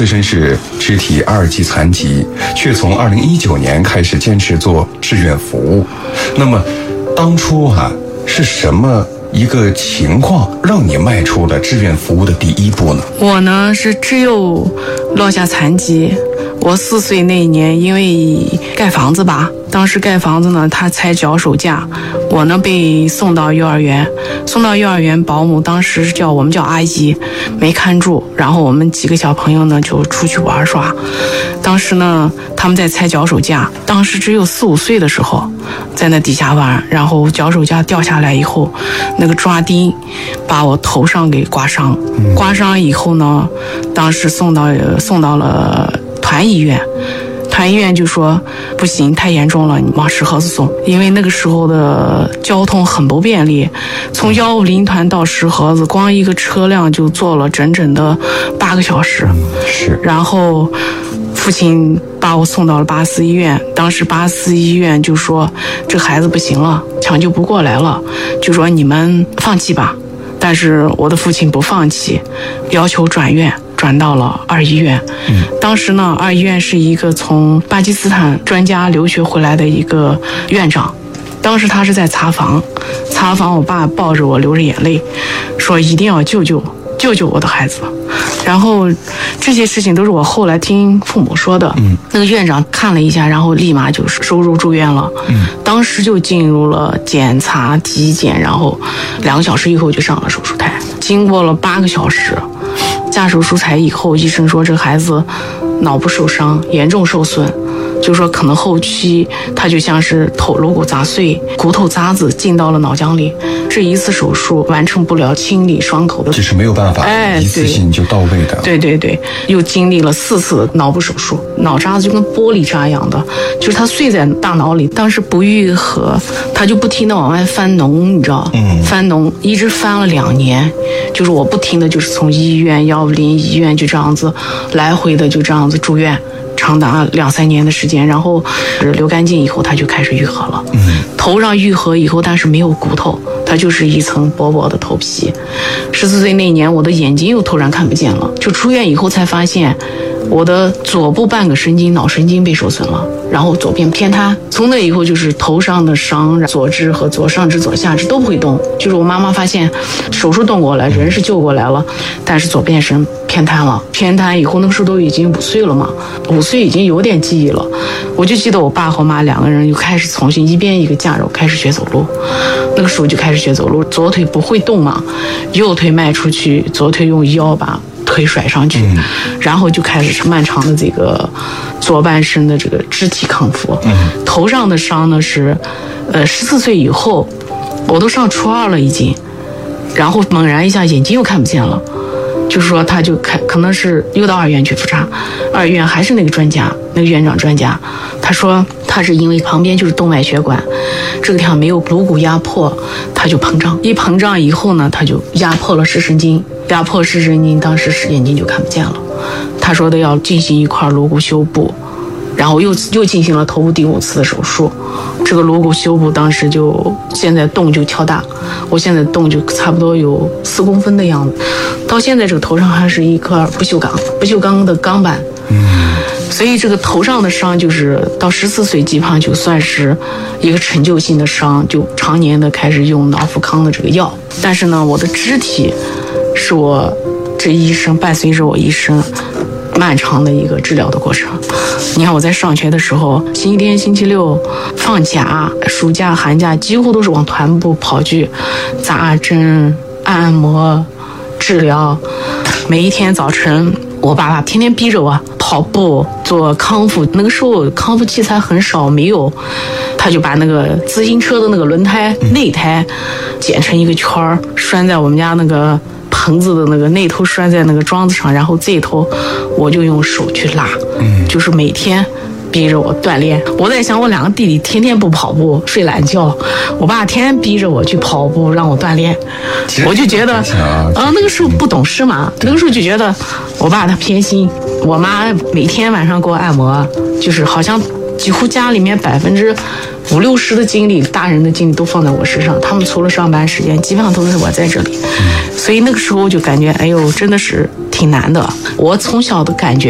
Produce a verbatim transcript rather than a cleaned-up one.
自身是肢体二级残疾，却从二零一九年开始坚持做志愿服务。那么，当初哈、啊、是什么一个情况让你迈出了志愿服务的第一步呢？ 我呢是只有落下残疾。我四岁那一年，因为盖房子吧，当时盖房子呢，他踩脚手架，我呢被送到幼儿园，送到幼儿园，保姆当时叫我们叫阿姨，没看住，然后我们几个小朋友呢就出去玩耍。当时呢，他们在踩脚手架，当时只有四五岁的时候，在那底下玩，然后脚手架掉下来以后，那个抓钉把我头上给刮伤，刮伤以后呢，当时送到送到了团医院，团医院就说不行，太严重了，你往石河子送。因为那个时候的交通很不便利，从幺五零团到石河子，光一个车辆就坐了整整的八个小时。 是。 然后父亲把我送到了八四医院，当时八四医院就说这孩子不行了，抢救不过来了，就说你们放弃吧。但是我的父亲不放弃，要求转院。转到了二医院，嗯，当时呢，二医院是一个从巴基斯坦专家留学回来的一个院长，当时他是在查房，查房，我爸抱着我流着眼泪，说一定要救救救救我的孩子。然后这些事情都是我后来听父母说的，嗯，那个院长看了一下，然后立马就收入住院了，嗯，当时就进入了检查体检，然后两个小时以后就上了手术台，经过了八个小时。下手术台以后，医生说这孩子脑部受伤，严重受损，就说可能后期他就像是头颅骨砸碎，骨头渣子进到了脑浆里，这一次手术完成不了清理伤口的， 这是没有办法， 哎， 一次性就到位的。 对对对，又经历了四次脑部手术，脑渣子就跟玻璃渣一样的，就是它碎在大脑里，当时不愈合，它就不停的往外翻脓，你知道，嗯，翻脓一直翻了两年，就是我不停的就是从医院幺五零医院就这样子来回的就这样子住院。长达两三年的时间，然后流干净以后，它就开始愈合了。嗯，头上愈合以后，但是没有骨头，它就是一层薄薄的头皮。十四岁那年，我的眼睛又突然看不见了，就出院以后才发现，我的左部半个神经脑神经被受损了，然后左边偏瘫。从那以后就是头上的伤，左肢和左上肢、左下肢都不会动。就是我妈妈发现手术动过来，人是救过来了，但是左边身偏瘫了。偏瘫以后，那个时候都已经五岁了嘛，五岁已经有点记忆了。我就记得我爸和我妈两个人又开始重新一边一个架着我开始学走路。那个时候就开始学走路，左腿不会动嘛，右腿迈出去，左腿用腰把腿甩上去，嗯，然后就开始是漫长的这个左半身的这个肢体康复。嗯，头上的伤呢是，呃，十四岁以后，我都上初二了已经，然后猛然一下眼睛又看不见了，就是说他就开可能是又到二院去复查，二院还是那个专家，那个院长专家，他说他是因为旁边就是动脉血管，这个地方没有颅骨压迫，他就膨胀，一膨胀以后呢，他就压迫了视神经。压迫视神经，当时是眼睛就看不见了。他说的要进行一块颅骨修补，然后又又进行了头部第五次的手术。这个颅骨修补当时就现在洞就跳大，我现在洞就差不多有四公分的样子。到现在这个头上还是一块不锈钢，不锈钢的钢板。嗯，所以这个头上的伤就是到十四岁基本上就算是一个陈旧性的伤，就常年的开始用脑富康的这个药。但是呢，我的肢体是我这一生伴随着我一生漫长的一个治疗的过程。你看我在上学的时候，星期天、星期六、放假、暑假、寒假，几乎都是往团部跑去扎针、按摩、治疗。每一天早晨，我爸爸天天逼着我跑步做康复。那个时候康复器材很少，没有，他就把那个自行车的那个轮胎内胎剪成一个圈儿，拴在我们家那个棚子的那个那头，拴在那个桩子上，然后这头我就用手去拉，嗯，就是每天逼着我锻炼。我在想，我两个弟弟天天不跑步睡懒觉，我爸天天逼着我去跑步让我锻炼，我就觉得啊，那个时候不懂事嘛，那个时候就觉得我爸他偏心，我妈每天晚上给我按摩，就是好像几乎家里面百分之五六十的精力，大人的精力都放在我身上，他们除了上班时间基本上都是我在这里，所以那个时候就感觉哎呦真的是挺难的。我从小的感觉